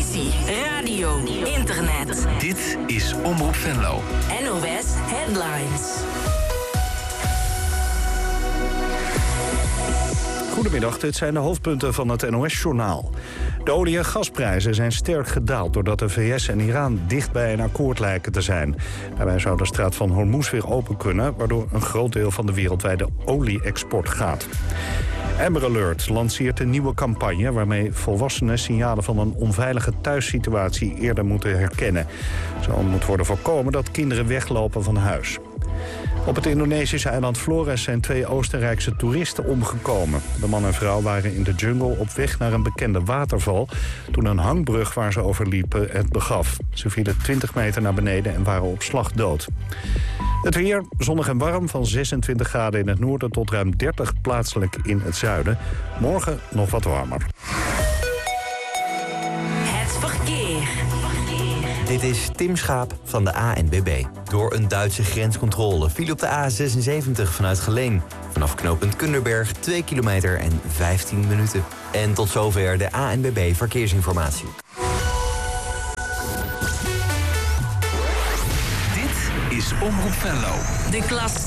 televisie, radio, internet. Dit is Omroep Venlo. NOS Headlines. Goedemiddag, dit zijn de hoofdpunten van het NOS-journaal. De olie- en gasprijzen zijn sterk gedaald doordat de VS en Iran dicht bij een akkoord lijken te zijn. Daarbij zou de straat van Hormuz weer open kunnen, waardoor een groot deel van de wereldwijde olie-export gaat. Amber Alert lanceert een nieuwe campagne waarmee volwassenen signalen van een onveilige thuissituatie eerder moeten herkennen. Zo moet worden voorkomen dat kinderen weglopen van huis. Op het Indonesische eiland Flores zijn 2 Oostenrijkse toeristen omgekomen. De man en vrouw waren in de jungle op weg naar een bekende waterval toen een hangbrug waar ze over liepen het begaf. Ze vielen 20 meter naar beneden en waren op slag dood. Het weer, zonnig en warm, van 26 graden in het noorden tot ruim 30 plaatselijk in het zuiden. Morgen nog wat warmer. Het verkeer. Dit is Tim Schaap van de ANWB. Door een Duitse grenscontrole viel op de A76 vanuit Geleen. Vanaf knooppunt Kunderberg 2 kilometer en 15 minuten. En tot zover de ANWB Verkeersinformatie. Dit is Omroep Venlo. De klas